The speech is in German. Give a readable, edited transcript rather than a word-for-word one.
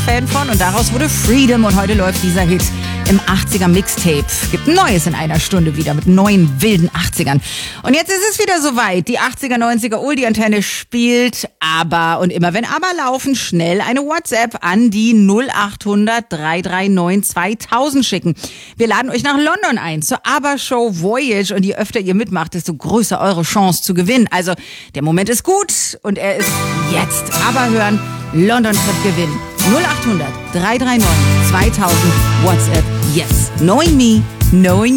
Fan von und daraus wurde Freedom und heute läuft dieser Hit im 80er Mixtape. Gibt ein neues in einer Stunde wieder mit neuen wilden 80ern. Und jetzt ist es wieder soweit. Die 80er, 90er Oldie-Antenne spielt Aber und immer wenn Aber laufen, schnell eine WhatsApp an die 0800 339 2000 schicken. Wir laden euch nach London ein zur Aber-Show Voyage und je öfter ihr mitmacht, desto größer eure Chance zu gewinnen. Also der Moment ist gut und er ist jetzt. Aber hören, London-Trip gewinnen. 0800 339 2000 WhatsApp. Yes. Knowing me, knowing